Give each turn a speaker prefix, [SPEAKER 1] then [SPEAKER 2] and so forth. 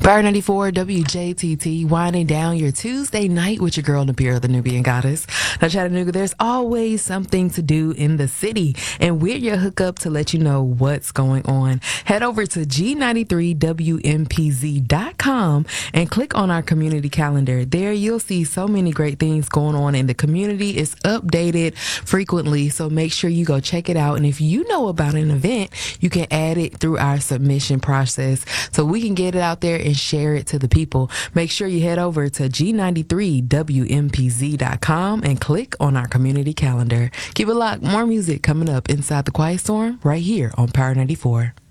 [SPEAKER 1] Power 94 WJTT, winding down your Tuesday night with your girl, Nabira, the Nubian Goddess. Now, Chattanooga, there's always something to do in the city, and we're your hookup to let you know what's going on. Head over to G93WMPZ.com and click on our community calendar. There, you'll see so many great things going on in the community. It's updated frequently, so make sure you go check it out. And if you know about an event, you can add it through our submission process so we can get it out there and share it to the people. Make sure you head over to G93WMPZ.com and click on our community calendar. Keep it locked. More music coming up inside the Quiet Storm right here on Power 94.